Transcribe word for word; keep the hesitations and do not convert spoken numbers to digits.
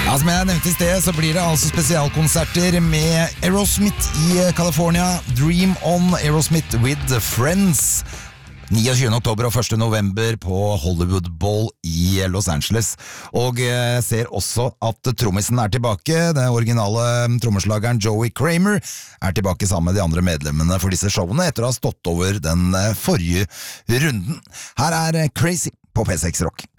Ja, som jeg nevnte i sted, så blir det altså spesialkonserter med Aerosmith i California. Dream On, Aerosmith with Friends. niogtyvende oktober og første november på Hollywood Bowl i Los Angeles. Og jeg ser også at trommisen er tilbake. Den originale trommeslageren Joey Kramer er tilbake sammen med de andre medlemmene for disse showene etter å ha stått over den forrige runden. Her er Crazy på P seks Rock.